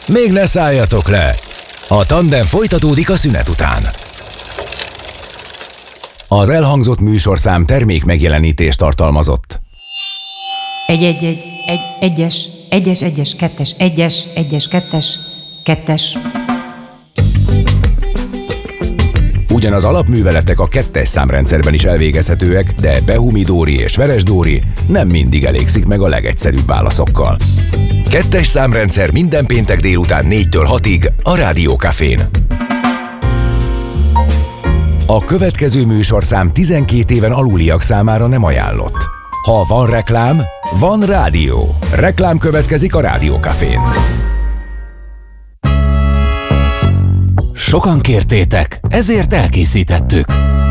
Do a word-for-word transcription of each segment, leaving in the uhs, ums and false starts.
Még ne szálljatok le! A Tandem folytatódik a szünet után. Az elhangzott műsorszám termék megjelenítést tartalmazott. Egy, egy, egy, egy, egyes, egyes, egyes, kettes, egyes, egyes, kettes, kettes. Ugyan az alapműveletek a kettes számrendszerben is elvégezhetőek, de Behumi-Dóri és Veres-Dóri nem mindig elégszik meg a legegyszerűbb válaszokkal. Kettes számrendszer minden péntek délután négytől hatig a Rádió Cafén. A következő műsorszám tizenkét éven aluliak számára nem ajánlott. Ha van reklám, van rádió. Reklám következik a Rádió Cafén. Sokan kértétek, ezért elkészítettük.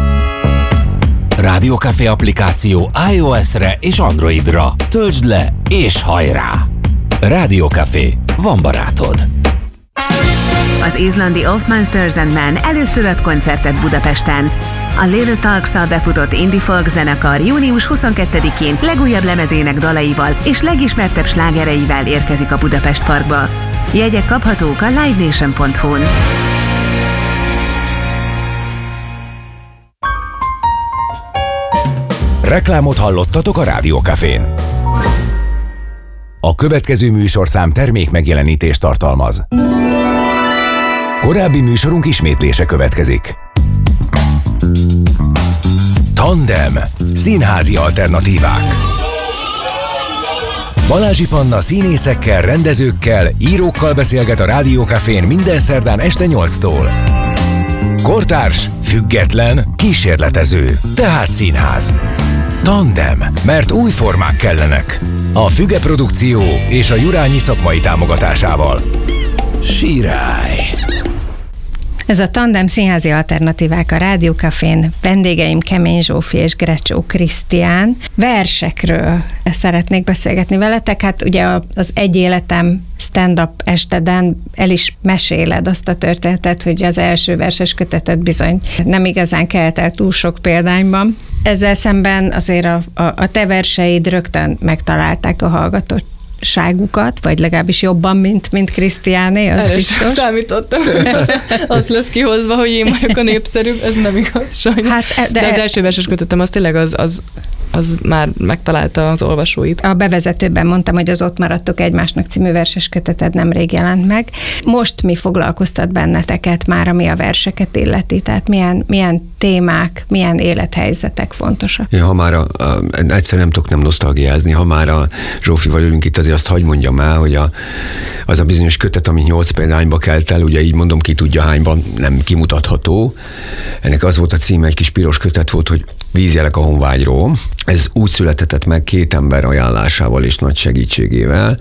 Rádió Café applikáció iOS-re és Androidra. Töltsd le és hajrá! Rádió Café, van barátod. Az izlandi Of Monsters and Men először ad koncertet Budapesten. A Little Talks-szal befutott indie folk zenekar június huszonkettedikén legújabb lemezének dalaival és legismertebb slágereivel érkezik a Budapest Parkba. Jegyek kaphatók a live nation pont hu-n. Reklámot hallottatok a Rádió Cafén. A következő műsorszám termék megjelenítést tartalmaz. Korábbi műsorunk ismétlése következik. Tandem. Színházi alternatívák. Balázsi Panna színészekkel, rendezőkkel, írókkal beszélget a Rádió Cafén minden szerdán este nyolctól. Kortárs, független, kísérletező, tehát színház. Tandem, mert új formák kellenek. A Füge Produkció és a Jurányi szakmai támogatásával. Sirály! Ez a Tandem színházi alternatívák a Rádió Cafén. Vendégeim Kemény Zsófi és Grecsó Krisztián. Versekről szeretnék beszélgetni veletek. Hát ugye az Egy életem stand-up esteden el is meséled azt a történetet, hogy az első verses kötetet bizony nem igazán kelt el túl sok példányban. Ezzel szemben azért a, a, a te verseid rögtön megtalálták a hallgatót ságukat, vagy legalábbis jobban, mint, mint Krisztiáné, az erre biztos. Számítottam, az lesz kihozva, hogy én vagyok a népszerűbb, ez nem igaz sajnos. Hát, de, de az első verses kötetem, az tényleg az, az, az már megtalálta az olvasóit. A bevezetőben mondtam, hogy az Ott maradtok egymásnak című verses köteted nemrég jelent meg. Most mi foglalkoztat benneteket már, ami a verseket illeti? Tehát milyen, milyen témák, milyen élethelyzetek fontosak? Ja, ha már a, a, egyszer nem tudok nem nosztalgiázni, ha már a Zsófival ülünk itt, azért azt hagy mondjam el, hogy a, az a bizonyos kötet, ami nyolc példányba kelt el, ugye így mondom, ki tudja hányban, nem kimutatható. Ennek az volt a címe, egy kis piros kötet volt, hogy Vízjelek a honvágyról. Ez úgy született meg két ember ajánlásával és nagy segítségével.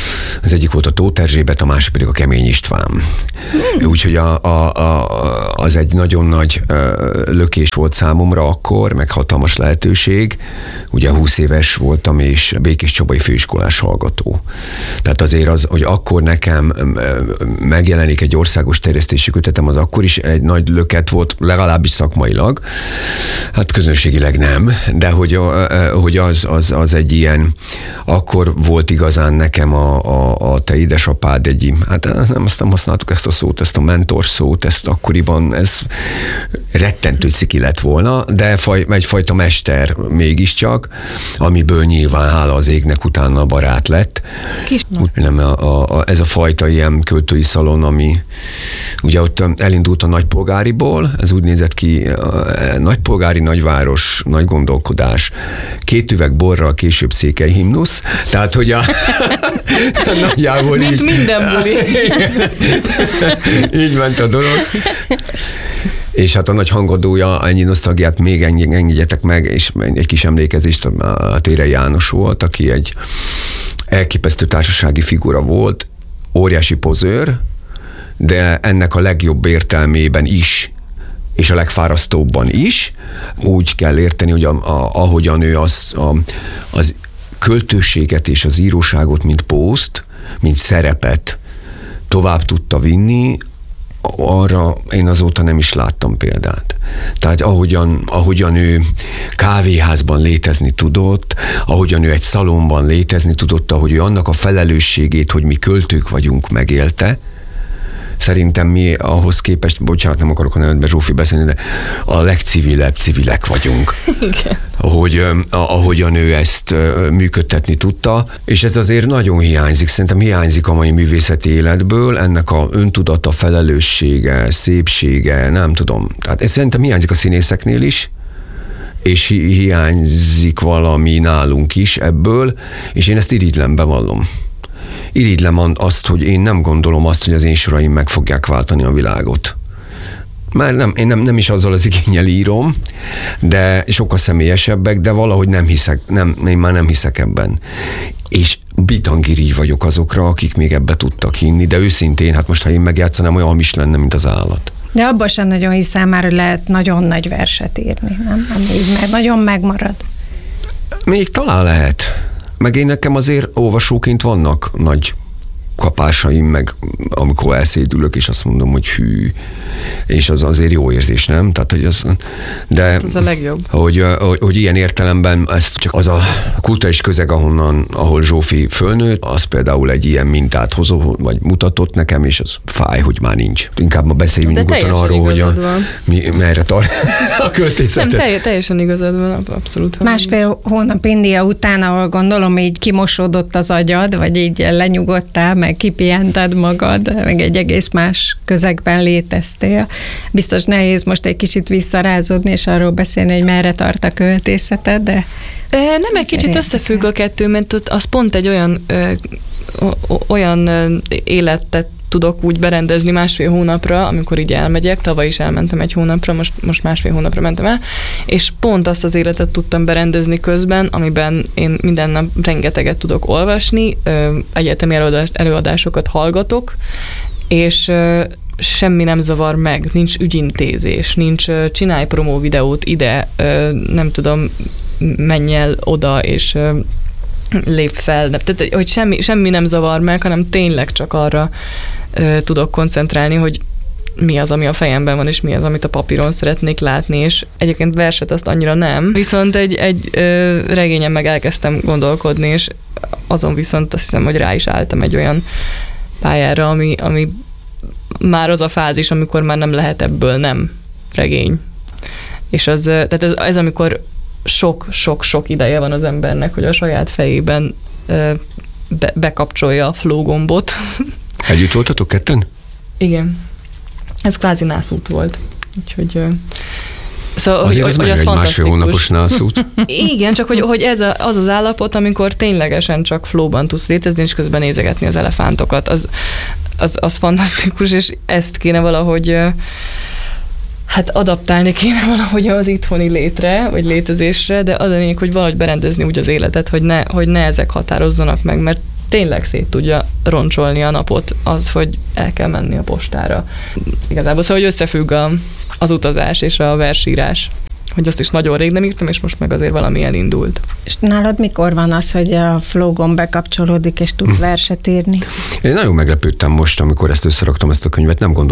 Az egyik volt a Tóth Erzsébet, a másik pedig a Kemény István. Hmm. Úgyhogy a, a, a, az egy nagyon nagy lökés volt számomra akkor, meg hatalmas lehetőség. Ugye húsz éves voltam, és Békés Csabai főiskolás hallgató. Tehát azért az, hogy akkor nekem megjelenik egy országos terjesztési kötetem, az akkor is egy nagy löket volt, legalábbis szakmailag. Hát közönségileg nem, de hogy, hogy az, az, az egy ilyen, akkor volt igazán nekem a, a, a te édesapád egy, hát nem, azt nem használtuk ezt a szót, ezt a mentor szót, ezt akkoriban, ez rettentő ciki lett volna, de faj, egyfajta mester mégiscsak, amiből nyilván hála az égnek utána barát lett. Nem, a, a, ez a fajta ilyen költői szalon, ami ugye ott elindult a Nagypolgáriból, ez úgy nézett ki, a nagypolgári, nagyváros, nagy gondolkodás, két üveg borral, később székely himnusz, tehát hogy a, a nagyjából mint így, minden buli. így ment a dolog. És hát a nagy hangadója, ennyi nosztalgiát még engedjetek meg, és egy kis emlékezést, a Térei János volt, aki egy elképesztő társasági figura volt, óriási pozőr, de ennek a legjobb értelmében is, és a legfárasztóbban is. Úgy kell érteni, hogy a, a, ahogyan ő az, a, az költőséget és az íróságot, mint pószt, mint szerepet tovább tudta vinni, arra én azóta nem is láttam példát. Tehát ahogyan, ahogyan ő kávéházban létezni tudott, ahogyan ő egy szalonban létezni tudott, ahogy ő annak a felelősségét, hogy mi költők vagyunk, megélte, szerintem mi ahhoz képest, bocsánat, nem akarok a nevedbe Zsófi beszélni, de a legcivilebb civilek vagyunk. Igen. Hogy ahogyan ő ezt működtetni tudta, és ez azért nagyon hiányzik. Szerintem hiányzik a mai művészeti életből, ennek a öntudata, felelőssége, szépsége, nem tudom. Tehát ez szerintem hiányzik a színészeknél is, és hi- hiányzik valami nálunk is ebből, és én ezt irigylem, bevallom. Irigylem azt, hogy én nem gondolom azt, hogy az én soraim meg fogják váltani a világot. Már nem, én nem, nem is azzal az igénnyel írom, de sokkal személyesebbek, de valahogy nem hiszek, nem, én már nem hiszek ebben. És bitangirigy vagyok azokra, akik még ebbe tudtak hinni, de őszintén, hát most ha én megjátszanám, olyan hamis lenne, mint az állat. De abban sem nagyon hiszem már, hogy lehet nagyon nagy verset írni, nem? Amíg meg nagyon megmarad. Még talán lehet. Meg én nekem azért olvasóként vannak nagy kapásaim, meg amikor elszédülök, és azt mondom, hogy hű, és az azért jó érzés, nem? Tehát, hogy az, de ez a legjobb. Hogy, hogy, hogy ilyen értelemben ez csak az a kulturális közeg, ahonnan, ahol Zsófi fölnőtt, az például egy ilyen mintát hozó, vagy mutatott nekem, és az fáj, hogy már nincs. Inkább ma beszéljünk nyugodtan arról, hogy a, mi, merre tart a költészetet. Nem, telj, teljesen igazad van, abszolút. Másfél hónap India után, ahol gondolom így kimosódott az agyad, vagy így lenyugodtál, meg kipihented magad, meg egy egész más közegben léteztél. Biztos nehéz most egy kicsit visszarázódni, és arról beszélni, hogy merre tart a költészeted, de... Nem, egy kicsit összefügg a kettő, mert az pont egy olyan, ö, olyan életet tudok úgy berendezni másfél hónapra, amikor így elmegyek, tavaly is elmentem egy hónapra, most, most másfél hónapra mentem el, és pont azt az életet tudtam berendezni közben, amiben én minden nap rengeteget tudok olvasni, egyetemi előadásokat hallgatok, és semmi nem zavar meg, nincs ügyintézés, nincs csinálj promó videót ide, nem tudom, menj el oda, és lép fel. Tehát, hogy semmi, semmi nem zavar meg, hanem tényleg csak arra ö, tudok koncentrálni, hogy mi az, ami a fejemben van, és mi az, amit a papíron szeretnék látni, és egyébként verset azt annyira nem. Viszont egy, egy ö, regényen meg elkezdtem gondolkodni, és azon viszont azt hiszem, hogy rá is álltam egy olyan pályára, ami, ami már az a fázis, amikor már nem lehet ebből nem regény. És az, tehát ez, ez amikor sok-sok-sok ideje van az embernek, hogy a saját fejében ö, be, bekapcsolja a flow gombot. Együtt voltatok ketten? Igen. Ez kvázi nászút volt. Úgyhogy... Ö, szóval, azért hogy, az hogy meg az egy másfél hónapos nászút. Igen, csak hogy, hogy ez a, az az állapot, amikor ténylegesen csak flowban tudsz létezni, és közben nézegetni az elefántokat. Az, az, az fantasztikus, és ezt kéne valahogy... Hát adaptálni kéne valahogy az itthoni létre, vagy létezésre, de az a lényeg, hogy valahogy berendezni úgy az életet, hogy ne, hogy ne ezek határozzanak meg, mert tényleg szét tudja roncsolni a napot az, hogy el kell menni a postára. Igazából szóval, hogy összefügg a, az utazás és a versírás. Hogy azt is nagyon rég nem írtam, és most meg azért valami elindult. És nálad mikor van az, hogy a flow gomb bekapcsolódik, és tudsz verset írni? Én nagyon meglepődtem most, amikor ezt összeraktam, ezt a könyvet, nem gondolom,